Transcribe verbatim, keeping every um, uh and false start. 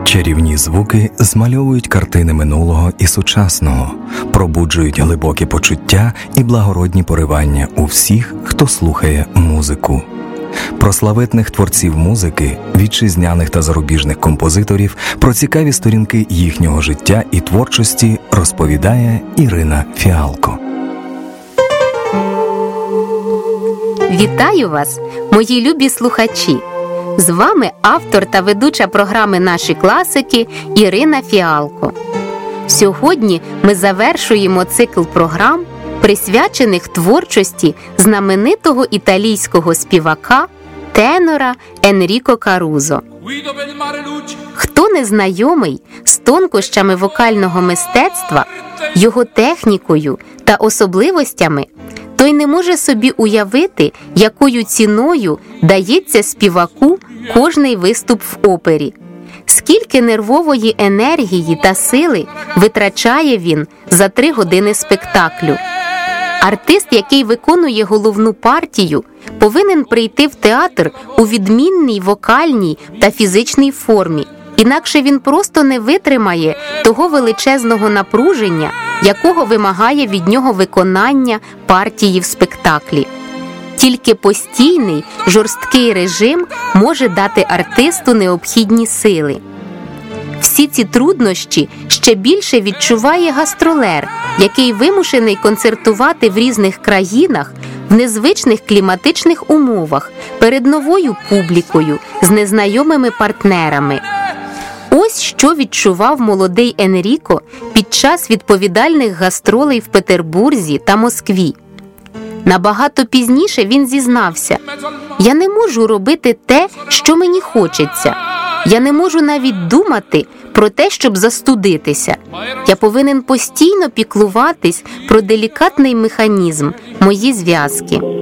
Чарівні звуки змальовують картини минулого і сучасного, пробуджують глибокі почуття і благородні поривання у всіх, хто слухає музику. Про славетних творців музики, вітчизняних та зарубіжних композиторів, про цікаві сторінки їхнього життя і творчості розповідає Ірина Фіалко. Вітаю вас, мої любі слухачі! З вами автор та ведуча програми «Наші класики» Ірина Фіалко. Сьогодні ми завершуємо цикл програм, присвячених творчості знаменитого італійського співака, тенора Енріко Карузо. Хто не знайомий з тонкощами вокального мистецтва, його технікою та особливостями, той не може собі уявити, якою ціною дається співаку кожний виступ в опері. Скільки нервової енергії та сили витрачає він за три години спектаклю. Артист, який виконує головну партію, повинен прийти в театр у відмінній вокальній та фізичній формі, інакше він просто не витримає того величезного напруження, якого вимагає від нього виконання партії в спектаклі. Тільки постійний, жорсткий режим може дати артисту необхідні сили. Всі ці труднощі ще більше відчуває гастролер, який вимушений концертувати в різних країнах, в незвичних кліматичних умовах, перед новою публікою, з незнайомими партнерами. Ось що відчував молодий Енріко під час відповідальних гастролей в Петербурзі та Москві. Набагато пізніше він зізнався: «Я не можу робити те, що мені хочеться. Я не можу навіть думати про те, щоб застудитися. Я повинен постійно піклуватись про делікатний механізм, мої зв'язки».